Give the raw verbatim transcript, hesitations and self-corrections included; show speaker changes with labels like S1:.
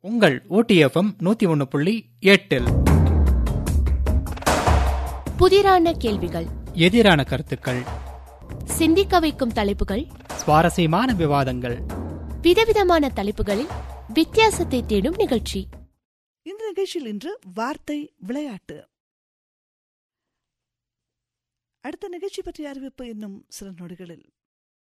S1: உங்கள் ஓடிஎஃப்எம் நூத்தி ஒன்னு புள்ளி எட்டில்
S2: புதிரான கேள்விகள்,
S1: எதிரான கருத்துக்கள்,
S2: சிந்திக்க வைக்கும் தலைப்புகள்,
S1: சுவாரஸ்யமான விவாதங்கள்,
S2: விதவிதமான தலைப்புகளில் வித்தியாசத்தை தேடும் நிகழ்ச்சி.
S3: இந்த நிகழ்ச்சியில் இன்று வார்த்தை விளையாட்டு. அடுத்த நிகழ்ச்சி பற்றிய அறிவிப்பு இன்னும் சில நொடிகளில்.